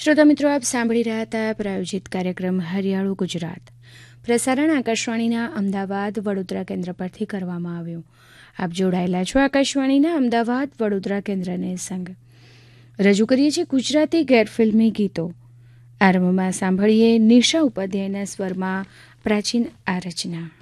શ્રોતા મિત્રો, આપ સાંભળી રહ્યા હતા પ્રાયોજિત કાર્યક્રમ હરિયાળું ગુજરાત. પ્રસારણ આકાશવાણીના અમદાવાદ વડોદરા કેન્દ્ર પરથી કરવામાં આવ્યું. આપ જોડાયેલા છો આકાશવાણીના અમદાવાદ વડોદરા કેન્દ્રને સંગ. રજૂ કરીએ છીએ ગુજરાતી ગેરફિલ્મી ગીતો. આરંભમાં સાંભળીએ નિશા ઉપાધ્યાયના સ્વરમાં પ્રાચીન આ રચના.